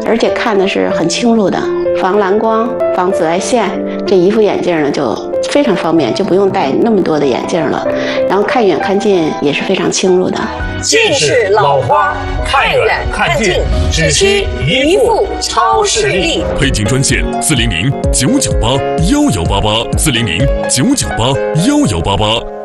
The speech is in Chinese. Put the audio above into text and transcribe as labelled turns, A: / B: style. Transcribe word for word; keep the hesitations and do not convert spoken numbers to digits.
A: 而且看的是很清楚的，防蓝光、防紫外线。这一副眼镜呢就非常方便，就不用戴那么多的眼镜了。然后看远看近也是非常清楚的。
B: 近视老花，看远看近只需一副超视力。
C: 配镜专线：四零零九九八幺幺八八，四零零九九八幺幺八八。